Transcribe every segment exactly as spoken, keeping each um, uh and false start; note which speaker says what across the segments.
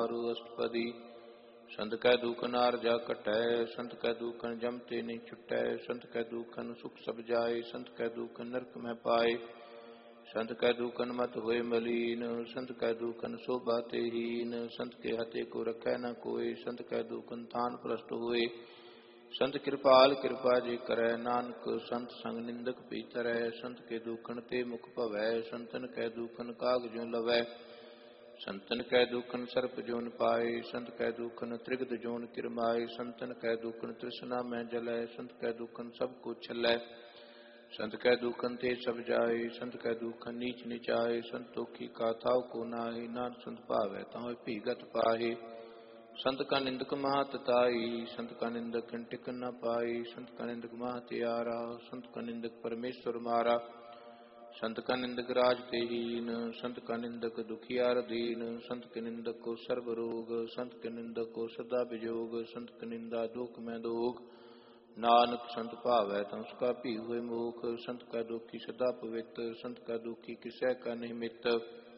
Speaker 1: हारु अष्टपदी। संत कै दूखन आरजा कटै, संत कै दूखन जम ते नहीं छुटै। संत कै दूखन सुख सब जाए, संत कै दूखन नरक में पाए। संत कै दूखन मत होए मलीन, संत कै दूखन शोभा ते हीन। संत के हते को रखै न कोय, संत कै दूखन थान भ्रष्ट होए। संत कृपाल कृपा जे करै, नानक संत संग निंदक पीतरै। संत के दूखन ते मुख भवै, संतन कै दूखन काग ज्यों लवै। संतन कै दूखन सर्प जोन पाए, संत कै दूखन त्रिगद जोन किरमाए। संतन कै दूखन तृष्णा में जलै, संत कै दूखन सब को छलै। संत कै दूखन ते सब जाए, संत कै दूखन नीच निचाए। संत तोखी का थाव को नाहि, नानक संत भावै ताहुँ भीगत पाहे। संत का निंदक महातताई, संत का निंदक टिक न पाई। संत का निंदक महात्यारा, संत का निंदक परमेश्वर मारा। संत का निंदक राज ते हीन, संत का निंदक दुखियार दीन। संत के निंदक को सर्व रोग, संत के निंदक को सदा विजोग। संत की निंदा दुख में दोग, नानक संत भावै तं उसका भी हुए मोख। संत का दुखी सदा पवित्र, संत का दुखी किसै का नहीं मित।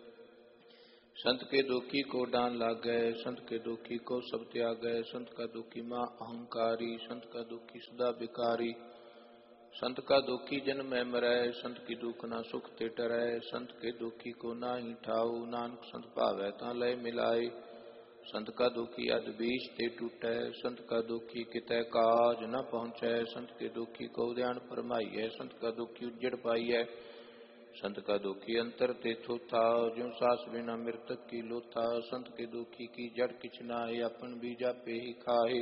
Speaker 1: संत के दुखी को डान लागै, संत के दुखी को सब त्यागै। संत का दुखी मां अहंकारी, संत का दुखी सदा विकारी। संत का दुखी जन्म में मरै, संत की दुख ना सुख ते टरै। संत के दुखी को नाहि ठाऊ, नानक संत भावै तां लय मिलाए। संत का दुखी अध बीच ते टूटै, संत का दुखी कितै काज न पहुँचै। संत के दुखी को ध्यान फरमाइयै, संत का दुखी उज्जड़ पाइयै। संत का दुखी अंतर ते थोथा, ज्यों सास बिना मृतक की लोथा। संत के दुखी की जड़ किछ नाहि, अपन बीजा पे ही खाए।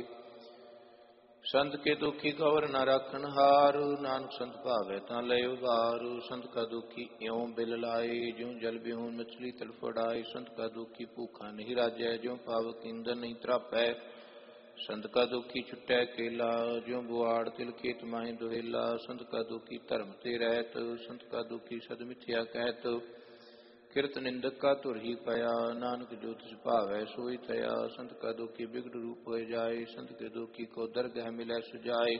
Speaker 1: संत के दुखी गौर न राखन हार, नानक संत भावै तां लय उबार। संत का दुखी इਉਂ बिल लाए, ज्यों जल बिहून मछली तड़फड़ाए। संत का दुखी भूखा नहीं राजै, ज्यों पावक ईंधन नहीं त्रापै। संत का दुखी छुटै केला, ज्यों बुआड़ तिल खेत माहि दुहेला। संत का दुखी धर्म ते रहत, संत का दुखी सद मिथ्या कहत। किरत निंदक का तुर ही पया, नानक जो तिस भावै सोई थया। संत का दुखी बिगड़ रूप हो जाए, संत के दुखी को दरगह मिलै सुजाए।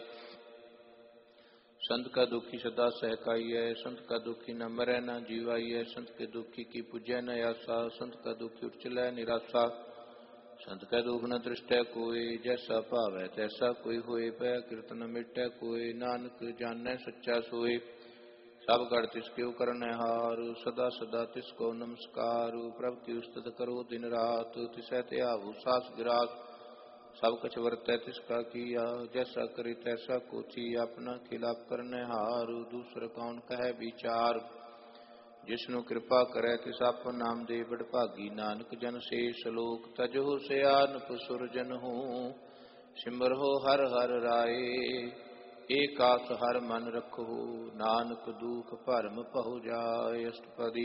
Speaker 1: संत का दुखी सदा सहकाइयै, संत का दुखी न मरै न जीवाइयै। संत के दुखी की पूजै न आसा, संत का दुखी उठ चलै निराशा। संत कै दुख न दृष्टै कोय, जैसा भावै तैसा कोई होए। पै किरत न मिटै कोय, नानक जानै सच्चा सोए। सब गढ़ तिसके करनै हार, सदा सदा तिसको नमस्कार। प्रभु की उस्तत करो दिन रात, तिसै ते आवो सास गिरास। सब कछ वरतै तिसका किया, जैसा करे तैसा कोची। अपना खिलाफ करनै हार, दूसर कौन कहै विचार। जिसनु कृपा करै तिस आपन नाम दे बड़ भागी। नानक जन से सलोक तजहु सयानप सुरजनहु। सिमरहो हर हर राए, एक आस हर मन रखो। नानक दुख भरम पहु जाय। अष्टपदी।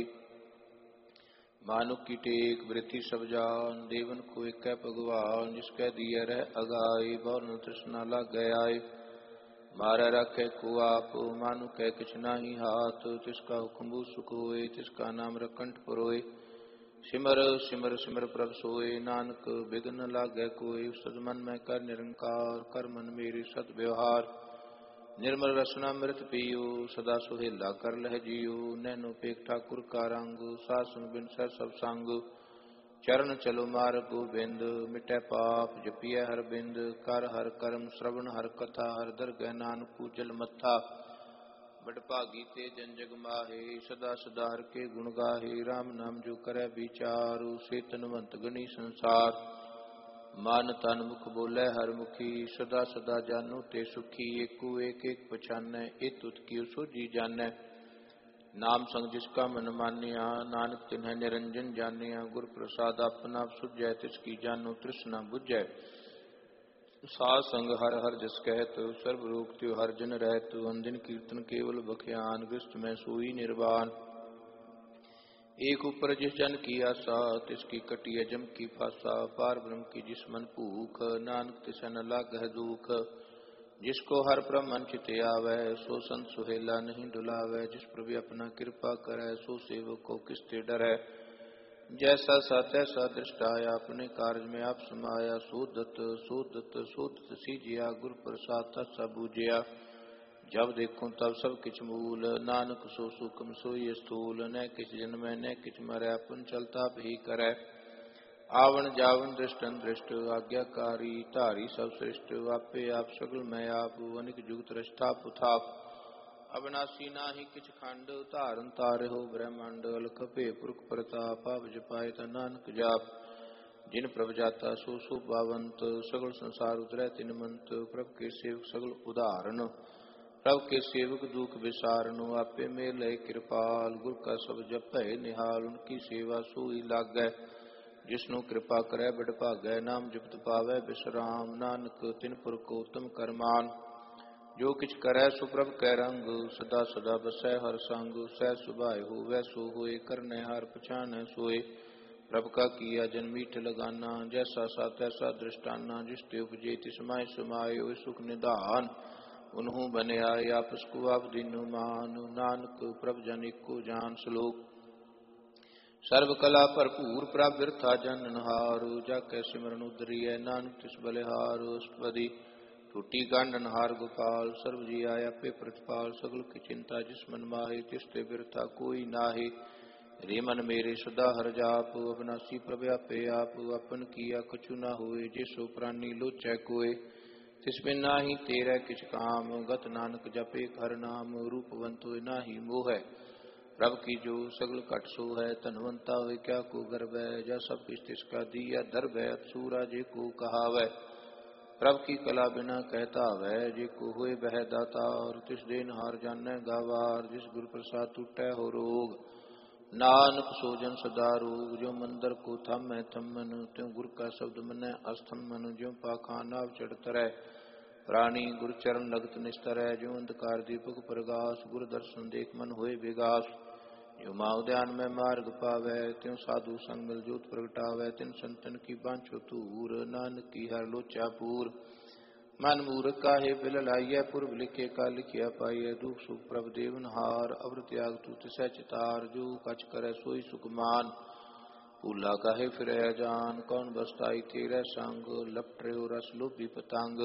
Speaker 1: मानुक की टेक वृथि सब जान, देवन को एक भगवान। जिसकै दिय रह अगाई, बहु न तृष्णा लागै आए। मारै राखै को आप, मानुक कै किछ नाहि हाथ। तिसका हुक्म सुख होए, तिसका नाम रखंठ पुरोए। सिमर सिमर सिमर प्रभ सोए, नानक बिघ्न लागै कोय। सद मन में कर निरंकार, कर मन मेरे सद व्यवहार। निर्मल रसना अमृत पियो, सदा सुहेला कर लह जियो। नैनो पेख ठाकुर का रंग, साध संग बिन सर सब संग। चरण चलो मार्ग गोबिंद, मिटै पाप जपिय हर बिंद। कर हर कर्म श्रवण हर कथा, हर दरगह नानक पूजल मथा। बड़ भागी ते जन जग माहे, सदा सदा हर के गुण गाहे। राम नाम जो करै विचार, से तनवंत गनी संसार। मन तन मुख बोलै हर मुखी, सदा सदा जानो ते सुखी। एको एक एक पछानै, इत उत की सोझी जानै। नाम संग जिसका मन मानिया, नानक तिन्है निरंजन जानिया। गुर प्रसाद अपना सुझै, तिसकी जानो तृष्णा बुझै। साध संग हर हर जस कहत, सर्व रोग त्यो हर जन रहत। अंदिन कीर्तन केवल बख्यान, गृहस्थ में सोई निर्वाण। एक ऊपर जिस जन की आशा, तिसकी कटी जम की फासा। पार ब्रह्म की जिस मन भूख, नानक तिसै न लागह दुख। जिसको हर ब्रह्मन चित आवै, सो संत सुहेला नहीं डुलावै। जिस प्रभु अपना कृपा करै, सो सेवक को किसते डरै। जैसा सा तैसा दृष्टाया, अपने कार्य में आप समाया। सोदत सोदत सोदत सीजिया, गुर प्रसाद तत्सा बूझिया। जब देखूं तब सब किछ मूल, नानक सो सूक्ष्म सोई स्थूल। न किछ जन्मै न किछ मरै, अपन चलता भी करै। आवन जावन दृष्टन दृष्ट आज्ञाकारी धारी सब श्रेष्ठ आपे आप सगल मैं आप अनिक जुगत रष्टा पुथाप अविनाशी नाहि किछ खंड धारन तारहो ब्रह्मांड अलख भे पुरख प्रताप आप जपाए नानक जाप जिन प्रभ जाता सो सो बावंत सगल संसार उतरै तिन मंत प्रभ के सेवक सगल उदाहरण प्रभ के सेवक दुख विसारण आपे मेल कृपाल गुर का सब जपै निहाल उनकी सेवा सोई लागै जिसनु कृपा करै बिड भागै नाम जपत पावै विश्राम नानक तिन पुरख उत्तम करमान जो किछ करै सो प्रभ कै रंग सदा सदा बसै हर संग सह सुभाए होवै सो होए करनै हार पछानै सोए प्रभ का किया जन्मीठ लगाना जैसा सा तैसा दृष्टाना जिस ते उपजे तिस माय समाये होए सुख निधान उन्हों बने आए आपस को आप दीनो मान नानक प्रभ जन एको जान श्लोक सर्व कला भरपूर प्रभ बिरथा जननहार जाकै सिमरन उदरिय नानक तिस बलिहार अष्टपदी टूटी गांडनहार गोपाल सर्व जी आया पे प्रतिपाल सगल की चिंता जिस मन माहे तिस ते बिरथा कोई नाहे रे मन मेरे सदा हर जाप अविनाशी प्रभ आपे आप अपन किया कछु न होए जिसो प्राणी लोचै कोय तिस बिन नाही तेरै किछ काम गत नानक जपे हर नाम रूपवंत होय नाही मोह प्रभ की जो सगल घट सो है धनवंता होय क्या को गर्व है जा सब किछ तिसका दिया दर्भ है सूरा जे को कहावै प्रभ की कला बिना कहता वै जे को होय बह दातार तिस देन हार जानै गावार जिस गुर प्रसाद टूटै हो रोग नानक सोजन सदा रोग जो मंदर को थम है थमन त्यों गुर का शब्द मनै अस्थमन ज्यों पाखाना चढ़ तरै प्राणी गुर चरण लगत निस्तर है जो अंधकार दीपक प्रगास गुर दर्शन देख मन होए विगास जो माओ ध्यान में मार्ग पावै त्यों साधु संगल जोत प्रगटावै तिन संतन की बांछो तूर नानक की हर लोचा पूर मन मूर्ख काहे बिल लाइय पूर्व लिखे का लिखिया पाइय दुख सुख प्रभ देवन हार अवर त्याग तू तिसै चितार जो कछ करे सोई सुखमान भूला काहे फिरै जान कौन बसताई तेरै संग लपट रहो रस लोभी पतंग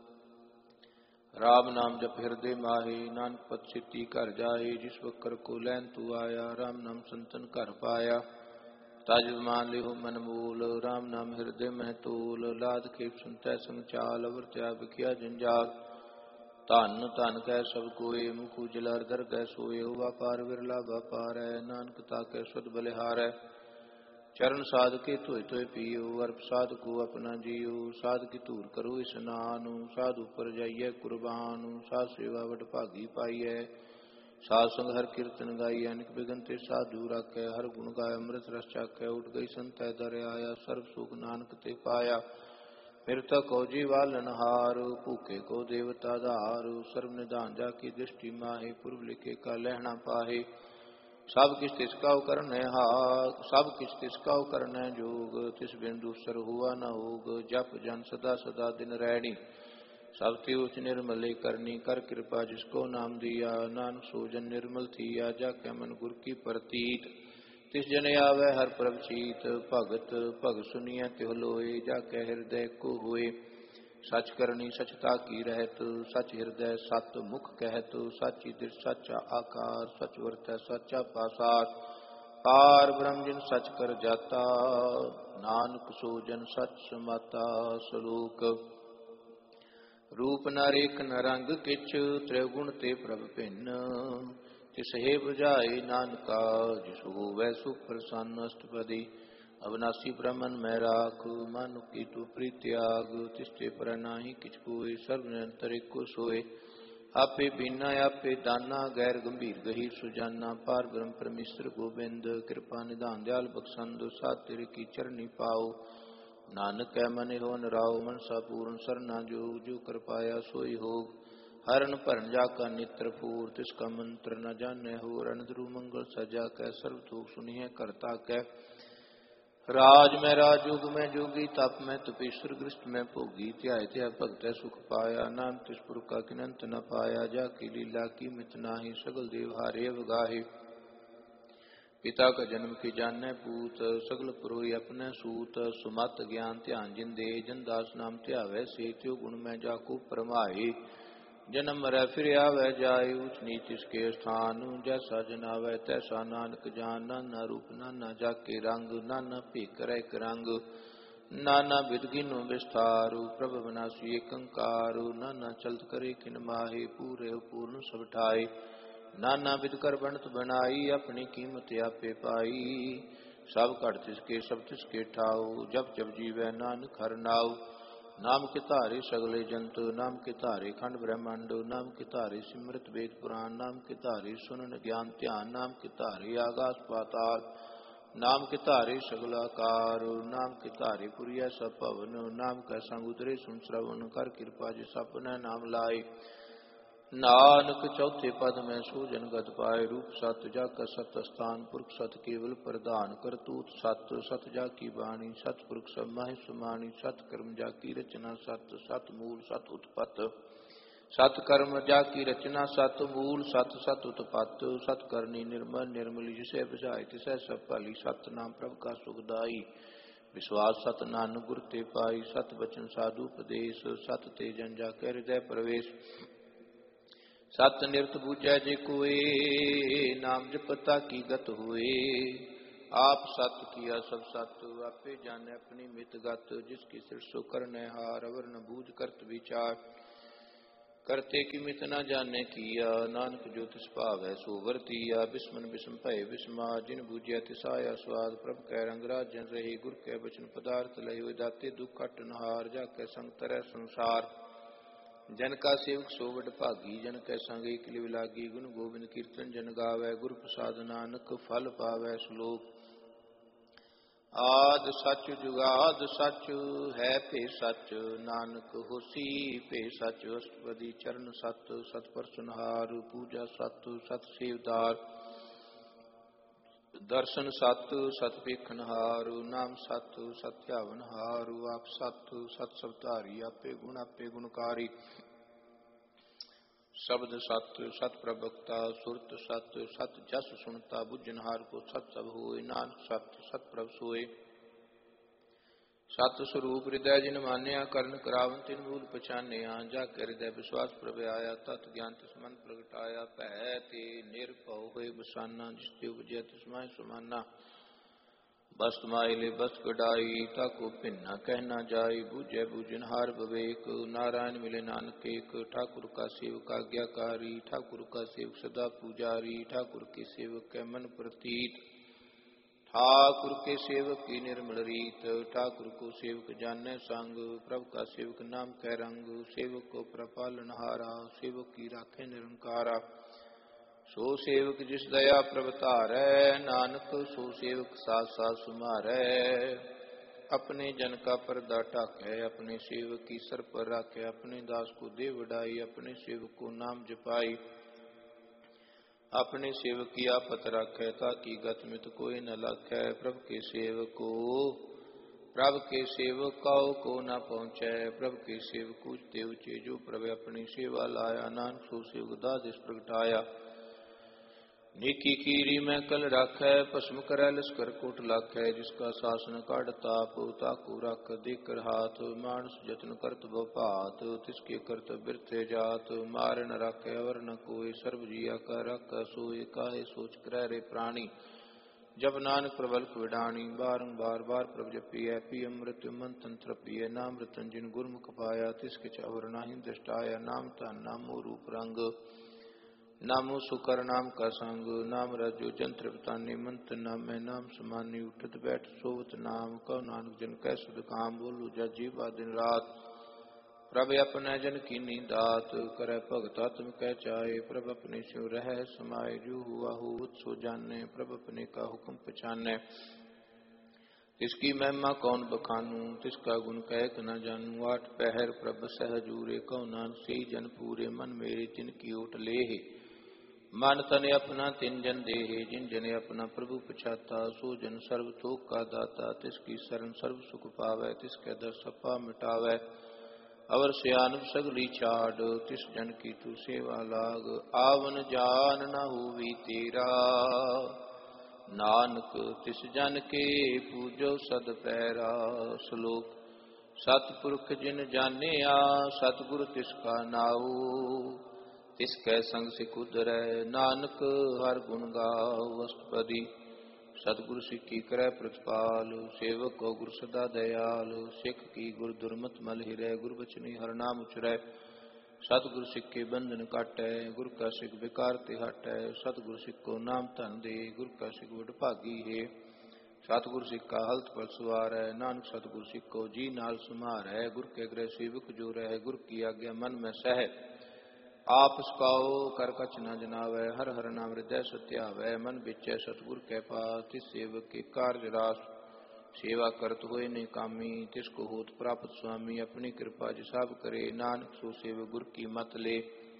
Speaker 1: राम नाम जप हृदय माहे नानक पद सिद्धि घर जाए जिस वक्र को लैन तू आया राम नाम संतन घर पाया ताज मान लिहो मन मूल राम नाम हृदय में तोल लाद खेप सुनतै संचाल अवर त्याग किया जंजाल धन धन कह सब कोय मुख उजलर दर गै सोए व्यापार विरला व्यापार है नानक ताकै सुध बलिहार है चरण साध के धोए धोए पियो अर्प साध को अपना जियो साध की धूर करो स्नान साधु पर जाइए कुर्बान साध सेवा वड भागी पाइय साध संग हर कीर्तन गाइए अनिक बिघन ते साधु राखै हर गुण गाय अमृत रस चाखै उठ गई संत दर आया सर्व सुख नानक ते पाया मृतक को जीवालन हार भूखे को देवता धार सर्व निधान जाकी दृष्टि माहे पूर्व लिखे का लहना पाहे सब किस तिसका करने हा सब किस तिसका करने जोग तिस बिन दूसर हुआ न होग जप जन सदा सदा दिन रैणी सब ती उच निर्मले करनी कर कृपा जिसको नाम दिया नानक सोजन निर्मल थिया जाके मन गुर की प्रतीत तिस जन आवे हर प्रभ चीत भगत भग सुनिय त्यो लोए जाके हृदय को हुए सच करनी सचता की रहत सच हृदय सत मुख कहत सची दृढ़ सचा आकार सच वर्त सचा पासार पार ब्रह्म जिन सच कर जाता नानक सोजन सच समाता सलोक रूप न रेख न रंग किच त्रिगुण ते प्रभ भिन्न तिस हे बुझाए नानका जिस होवै सुख प्रसन्न अष्टपदी अविनाशी ब्रह्मन मैं राख मानु की तू प्रीत्याग तिस्ते पर नाही किछ कोय सर्व निरंतर एको सोए आपे बीना आपे दाना गैर गंभीर गहीर सुजाना पार ब्रह्म परमेश्वर गोबिंद कृपा निधान दयाल बख्शंद सात तेरे की चरनी पाओ नानक है मन हो नराओ मनसा पूर्ण सरना जो जो कर पाया सोई होग हरण भरन जाका नेत्र फूर तिसका मंत्र न जाने हो रणध्रु मंगल सजा कै सर्व थोक सुनिए करता कै राज में राजयोग में जोगी तप में तपेश्वर गृष्ट में भोगी त्याय त्याय भगत सुख पाया नाम तिसपुर का किनंत न पाया जाकी लीला की मित नाही सगल देव हारे अवगाहे पिता का जन्म की जाने पूत सगल पुरोहि अपने सूत सुमत ज्ञान ध्यान जिन दे जन दास नाम ध्यावै से त्यो गुण में जाको परमाए जन्म मरै फिर आवे जाय, ऊच नीच इसके स्थान। जैसा जन आवे तैसा नानक जान, नाना रूप नाना जाके रंग। नाना भीख करे एक रंग, नाना बिध गिनो विस्तारु। प्रभ विनाशी एक अंकारू, नाना चलत करे किन माहे। पूरे पूर्ण सब ठाए, नाना बिध कर बनत बनाई। अपनी कीमत आपे पाई, सब घट तिसके सब तिसके ठाऊ। जब जब जीवै नानक हर नाऊ, नाम के धारे सगले जंत। नाम के धारे खंड ब्रह्मांड, नाम के धारे सिमरत वेद पुराण। नाम के धारे सुनन ज्ञान ध्यान, नाम के धारे आकाश पाताल। नाम के धारे सगलाकार, नाम के धारे पुरिया सब भवन। नाम का संग उतरे सुन श्रवण, कर कृपा जिस अपने नाम लाए। नानक चौथे पद में सूजन गत पाए। रूप सत जाकर सत स्थान, पुरख सत केवल प्रधान। करतूत सत सत जाकी बाणी, सत पुरख सब माहि सुमानी। सत कर्म जाकी रचना सत, सत मूल सत उत्पत्त। सत कर्म जाकी रचना सत, मूल सत सत उत्पत्त। सत करनी निर्मल निर्मली, जिसे बुझाए तिसै सब भली। सत नाम प्रभु का सुखदाई, विश्वास सत नानक गुर ते पाई। सत बचन साधु उपदेश, सत ते जन जाके हृदय प्रवेश। सत निरत बूझै जे कोय, नाम जपता की गत हुए। आप सत किया सब सत, आपे जाने अपनी मित गत। जिसकी सिरसो करने हार, अवर न बूझ करत विचार। करते की मित न जाने किया, नानक जो तिस भावै सो वर्तिया। बिस्मन बिस्म भय बिस्मा, जिन बूझिया तिस आया स्वाद। प्रभ कै रंग राजन रही, गुर कै बचन पदार्थ लहे। दाते दुख हट नहार, जाकै संग तरह संसार। जन का सेवक सो बड़ भागी, जन कै संग एक लिव लागी। गुण गोविंद कीर्तन जन गावै, गुर प्रसाद नानक फल पावै। श्लोक। आद सच जुगाद सच है पे सच, नानक होसी पे सच। अष्टपदी चरण सत, सत परसनहार। पूजा सत सत सेवदार, दर्शन सत सत पेखनहार। नाम सत सत ध्यावनहार। आप सत सत सबधारी, आपे गुण आपे गुणकारी। शब्द सत सत प्रवक्ता, सुरत सत सत जस सुनता। बुझनहार को सत सब होए, नानक सत सत प्रभ सोए। सत स्वरूप हृदय जिन मान्या, करण करावन तिन मूल पछान्या। जाके हृदय विश्वास प्रभ आया, तत् ज्ञान तिस मन प्रगटाया। भै ते निरभउ होए बसाना, जिस ते उपजै तिस माहि समाना। बस्त माइले बस्त कडाई, ताको भिन्ना कहना जाई। बूझे बूझनहार विवेक, नारायण मिले नानक एक। ठाकुर का सेवक आज्ञाकारी, ठाकुर का सेवक सदा पुजारी। ठाकुर के सेवक के मन प्रतीत, ठाकुर के सेवक की निर्मल रीत। ठाकुर को सेवक जाने संग, प्रभु का सेवक नाम कै रंग। सेवक को प्रपालनहारा, सेवक की राखे निरंकारा। सो सेवक जिस दया प्रभतारै, नानक सो सेवक साथ साथ सुमारै। अपने जन का पर्दा ढाकै, अपने सेवक की सर पर राखे। अपने दास को दे वडाई, अपने सेवक को नाम जपाई। अपने सेवक की आफत राखै, ताकि गत मित कोई न लाखै। प्रभु के सेवक को प्रभु के सेवक काऊ को न पहुँचै। प्रभु के सेवक ऊंचे ऊंचे, जो प्रभु अपनी सेवा लाया। नानक सो सेवक दास प्रगटाया। नीकी कीरी में कल राखै, भस्म करै लश्कर कोट लाखै। जिसका शासन काढ़ ताप, ताकू रख देकर हाथ। मानस जतन करत भव भात, तिसके करत बिरथे जात। मार न राखै अवर न कोय, सर्व जिया का रख सोय। काहे सोच करੈ रे प्राणी, जब नानक प्रबल विडाणी। बारंबार बार प्रभ जपिय, पिय अमृत मंथन तृपिय। नाम रतन जिन गुरमुख पाया, तिसके अवर नाहि दृष्टाया। नाम धन नामो रूप रंग, नामो सुकर नाम का संग। नाम राजो जन तृप्तानी, मंत्र नाम में नाम समानी। उठत बैठ सोवत नाम, कहो नानक जन कै सुध काम। बोलू जस जीवा दिन रात, प्रभ अपने जन की नींदात। करे भगत आत्म कह चाहे, प्रभ अपने स्यों रह समाये। जो हुआ हो सो जाने, प्रभ अपने का हुक्म पहचाने। तिसकी महिमा कौन बखानू, तिसका गुण कह न जानू। आठ पहर प्रभ सहजूरे, कहो नानक से जन पूरे। मन मेरे तिनकी ओट लेहे, मन तने अपना तिन जन देहे। जिन जने अपना प्रभु पछाता, सो जन सर्व थोक का दाता। तिसकी शरण सर्व सुख पावै, तिसके दर सपा मिटावै। अवर सियान सगली छाड़, तिस जन की तू सेवा लाग। आवन जान न होवी तेरा, नानक तिस जन के पूजो सद पैरा। श्लोक। सतपुरख जिन जानिया सतगुरु तिसका नाऊ। तिसकै संग सिख उधरै नानक हर गुण गाओ। अष्टपदी। सतगुरु सिक्खी करै प्रतिपाल सेवक को गुरु सदा दयाल। सिख की गुरु दुर्मत मल हिरै गुरु बचनी हर नाम उचरै। सतगुरु सिख के बंधन काटै गुरु का सिख बेकार ते हटै। सतगुरु सिख को नाम धन दे गुरु का सिख वड भागी है। सतगुरु सिख का हलत पल सवार है नानक सतगुरु सिख को जी नाल सुमार है। गुरु के ग्रह सेवक जो रह गुरु की आज्ञा मन में सह। आप सकाओ कर कछ न जनावै हर हर नाम हृदय सत्यावै। मन बिचै सतगुरु के पास तिस सेवक के कार्य रास। सेवा करत होए ने कामी तिसको होत प्राप्त स्वामी। अपनी कृपा जिसाब करे नानक सो सेवक गुरु की मत ले।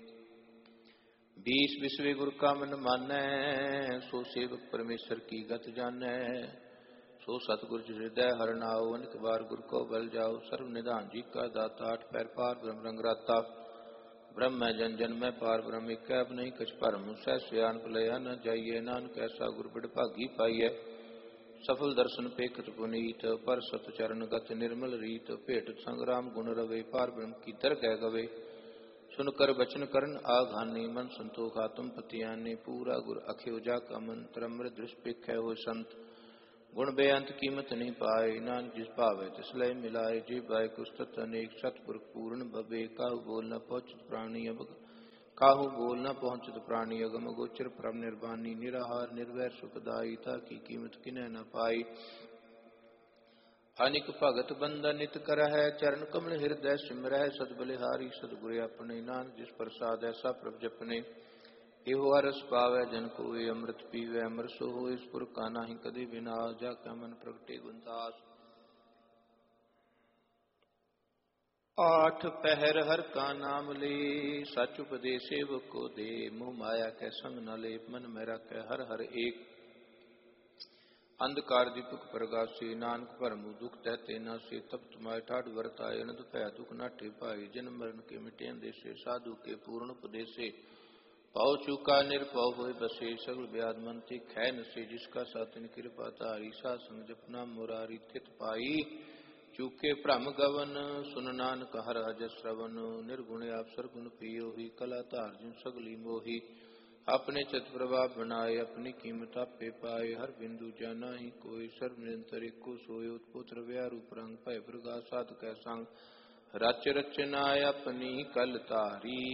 Speaker 1: बीस विश्वे गुरु का मन मानै सो सेवक परमेश्वर की गत जानै। सो सतगुरु जिस हृदय हर नाओ अनेक बार गुरु को बल जाओ। सर्व निधान जी का दाता आठ पैर पार ब्रह्म रंग राता। ब्रह्म जन जन में पार ब्रह्म एक अब नहीं कछ परम सह सयान भलया न जाइए। नानक ऐसा गुरु बड़ भागी पाइय। सफल दर्शन पेखत पुनीत पर सत चरण गत निर्मल रीत। भेट संग्राम गुण रवे पार ब्रह्म की दरगह गवे। सुनकर बचन करन आघानी मन संतोख आत्म पतियानी। पूरा गुर अख्यो जा का मंत्र अमृत दृष्पेख हो संत। गुण बेअंत कीमत नहीं पाए नानक जिस भावे तिस लय मिलाए। जी बाय कुस्तत अनेक सतपुरख पूर्ण भवे। काहू बोल न पहुँचत प्राणी अब काहू बोल न पहुँचत प्राणी। अगम गोचर परम निर्वाणी निराहार निर्वैर सुखदाई। ताकी कीमत किन्ह न पाई। अनिक भगत बंधन नित करह चरण कमल हृदय सिमरह। सद बलिहारी सतगुरु अपने नानक जिस प्रसाद ऐसा प्रभ जपने। एहो अरस पावै जन कोय अमृत पीवै अमर सो होय। इस पुर का नाही कदी विनाश जाकै मन प्रगटे गुणदास। आठ पहर हर का नाम ले सच उपदेश सेवक को दे। मोह माया कै संग न ले मन में रखै हर हर एक। अंधकार दीपक प्रगासी नानक भरम दुख तहते न से। तप तुम्हारे ठाठ वर्ताए अनंत भय दुख नाठे पाए। जन्म मरण के मिटे अंदेशे साधु के पूर्ण उपदेशे। पाओ चूका निरपौ होय बसे सगल व्याध मंत्री खै नसे। जिसका सातिन कृपा तारी सा संग जपना मुरारी थित पाई। चूके भ्रम गवन सुन नानक हर हज श्रवण। निर्गुण आप सरगुण पियो ही कला धार जिन सगली मोही। अपने चित प्रभाव बनाए अपनी कीमत आपे पाए। हर बिंदु जाना ही कोई सर्व निरंतर एको सोय। उत्पुत्र व्यारूप रंग भय प्रगास साध कै संग। रच रचना अपनी कल तारी